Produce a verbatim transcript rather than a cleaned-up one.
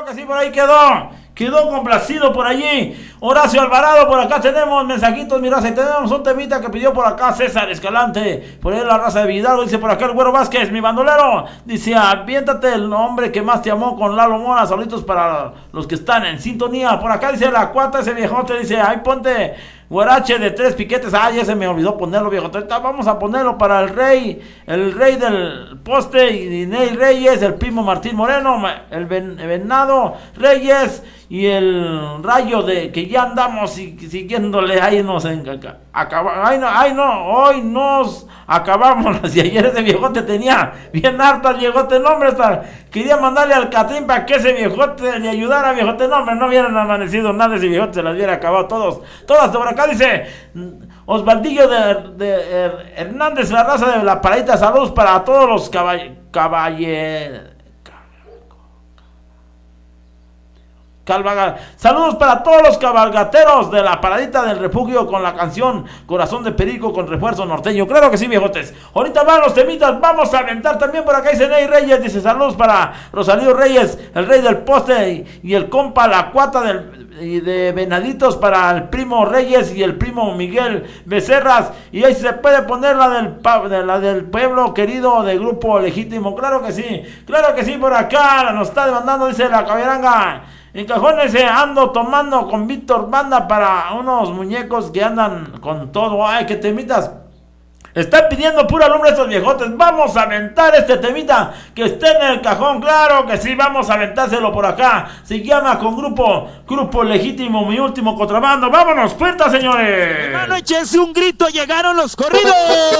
que sí, por ahí quedó. Quedó complacido por allí Horacio Alvarado. Por acá tenemos mensajitos, mi raza. Y tenemos un temita que pidió por acá César Escalante. Por ahí la raza de Vidalgo. Dice por acá el Güero Vázquez, mi bandolero. Dice, aviéntate el hombre que más te amó con Lalo Mora. Saluditos para los que están en sintonía. Por acá dice la cuata, ese viejote. Dice, ahí ponte Guarache de tres piquetes. Ah, ya se me olvidó ponerlo, viejote. Vamos a ponerlo para el rey. El rey del poste. Y Ney Reyes. El primo Martín Moreno. El Venado Reyes. Y el Rayo de que ya andamos siguiéndole, ahí nos acabamos, ay no, ay no, hoy nos acabamos. Si ayer ese viejote tenía bien harto al viejote, no hombre, hasta quería mandarle al Catrín para que ese viejote le ayudara, viejote, no hombre, no hubieran amanecido nada, ese viejote se las hubiera acabado todos, todas. Por acá dice Osvaldillo de, de Hernández, la raza de la Paradita, saludos para todos los caballeros, caballer, Calvaga. Saludos para todos los cabalgateros de la Paradita del Refugio con la canción Corazón de Perico con refuerzo norteño. Claro que sí, viejotes. Ahorita van los temitas, vamos a aventar también por acá. Dice Ney Reyes, dice saludos para Rosalío Reyes, el rey del poste y, y el compa La Cuata del, y de Venaditos para el primo Reyes y el primo Miguel Becerras. Y ahí se puede poner la del, de la del pueblo querido de Grupo Legítimo. Claro que sí, claro que sí, por acá nos está demandando, dice la Caberanga. En cajones eh, ando tomando con Víctor Banda para unos muñecos que andan con todo. Ay, que temitas. Están pidiendo pura lumbre estos viejotes. Vamos a aventar este temita que esté en el cajón. Claro que sí, vamos a aventárselo por acá. Se llama con grupo, grupo Legítimo, mi último contrabando. Vámonos, puerta, señores. Hermano, échense un grito, llegaron los corridos.